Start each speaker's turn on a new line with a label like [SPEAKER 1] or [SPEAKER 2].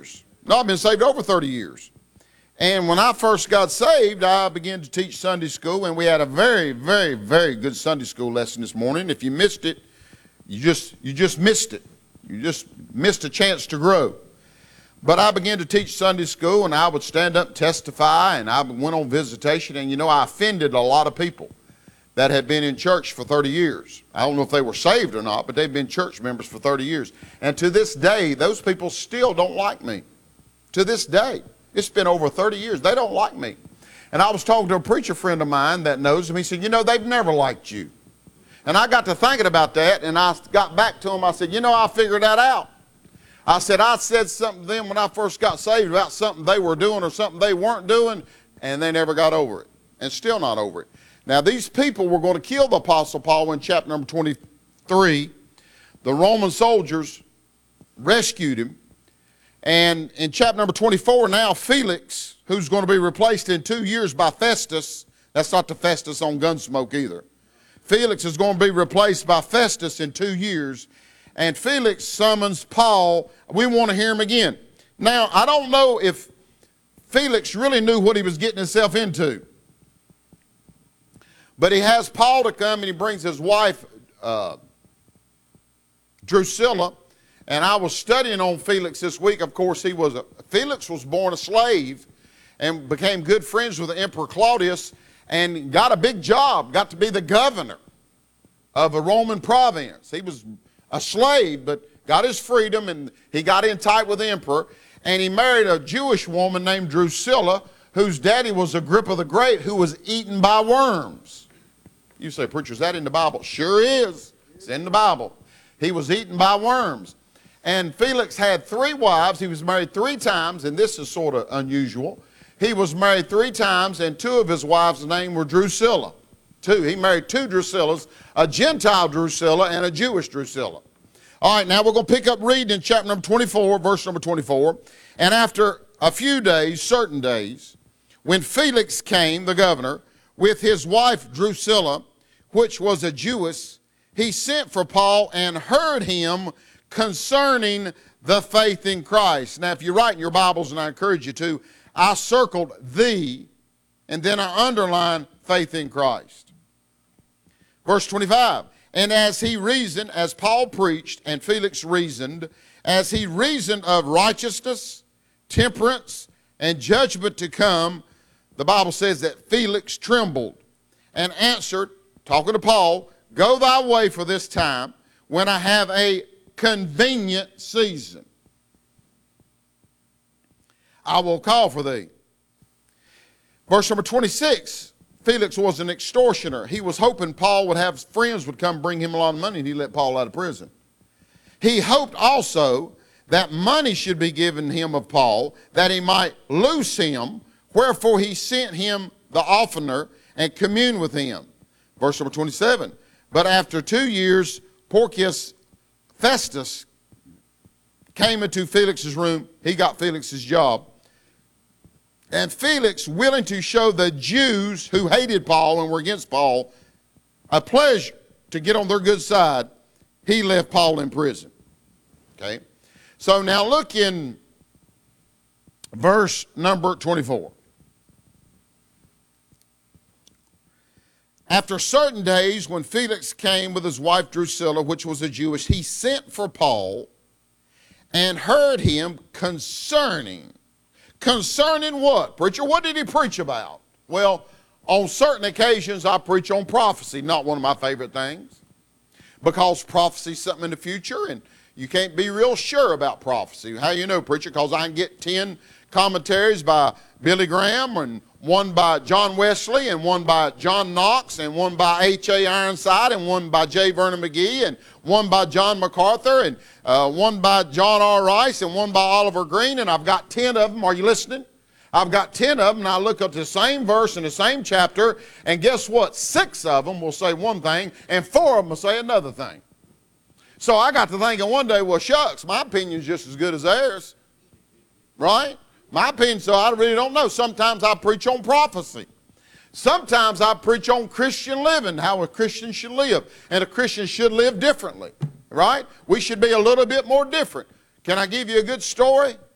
[SPEAKER 1] years. No, I've been saved over 30 years. And when I first got saved, I began to teach Sunday school, and we had a very, very, very good Sunday school lesson this morning. If you missed it, you just missed it. You just missed a chance to grow. But I began to teach Sunday school, and I would stand up and testify, and I went on visitation, and I offended a lot of people that had been in church for 30 years. I don't know if they were saved or not, but they've been church members for 30 years. And to this day, those people still don't like me. To this day. It's been over 30 years. They don't like me. And I was talking to a preacher friend of mine that knows him. He said, they've never liked you. And I got to thinking about that, and I got back to him. I said, I figured that out. I said something to them when I first got saved about something they were doing or something they weren't doing, and they never got over it, and still not over it. Now, these people were going to kill the Apostle Paul in chapter number 23. The Roman soldiers rescued him. And in chapter number 24 now, Felix, who's going to be replaced in 2 years by Festus, that's not the Festus on Gunsmoke either. Felix is going to be replaced by Festus in 2 years. And Felix summons Paul. We want to hear him again. Now, I don't know if Felix really knew what he was getting himself into. But he has Paul to come, and he brings his wife, Drusilla. And I was studying on Felix this week. Of course, Felix was born a slave and became good friends with the Emperor Claudius and got a big job, got to be the governor of a Roman province. He was a slave, but got his freedom, and he got in tight with the emperor. And he married a Jewish woman named Drusilla, whose daddy was Agrippa the Great, who was eaten by worms. You say, preacher, is that in the Bible? Sure is. It's in the Bible. He was eaten by worms. And Felix had 3 wives. He was married 3 times, and this is sort of unusual. He was married 3 times, and 2 of his wives' names were Drusilla. 2. He married 2 Drusillas, a Gentile Drusilla and a Jewish Drusilla. All right, now we're going to pick up reading in chapter number 24, verse number 24. And after a few days, certain days, when Felix came, the governor, with his wife Drusilla, which was a Jewess, he sent for Paul and heard him concerning the faith in Christ. Now, if you write in your Bibles, and I encourage you to, I circled "the," and then I underlined faith in Christ. Verse 25, and as he reasoned, as Paul preached, and Felix reasoned, as he reasoned of righteousness, temperance, and judgment to come, the Bible says that Felix trembled and answered, talking to Paul, go thy way for this time, when I have a convenient season, I will call for thee. Verse number 26, Felix was an extortioner. He was hoping Paul would have friends would come bring him a lot of money, and he let Paul out of prison. He hoped also that money should be given him of Paul, that he might loose him, wherefore he sent him the oftener and communed with him. Verse number 27, but after 2 years, Porcius Festus came into Felix's room. He got Felix's job. And Felix, willing to show the Jews who hated Paul and were against Paul a pleasure to get on their good side, he left Paul in prison. Okay? So now look in verse number 24. After certain days, when Felix came with his wife Drusilla, which was a Jewess, he sent for Paul and heard him concerning what? Preacher, what did he preach about? Well, on certain occasions I preach on prophecy, not one of my favorite things, because prophecy is something in the future, and you can't be real sure about prophecy. How you know, preacher? Because I can get 10 commentaries by Billy Graham, and one by John Wesley, and one by John Knox, and one by H.A. Ironside, and one by J. Vernon McGee, and one by John MacArthur, and one by John R. Rice, and one by Oliver Green, and I've got 10 of them. Are you listening? I've got 10 of them, and I look at the same verse in the same chapter, and guess what? 6 of them will say one thing, and 4 of them will say another thing. So I got to thinking one day, well, shucks, my opinion's just as good as theirs, right? My opinion, so I really don't know. Sometimes I preach on prophecy. Sometimes I preach on Christian living, how a Christian should live. And a Christian should live differently, right? We should be a little bit more different. Can I give you a good story?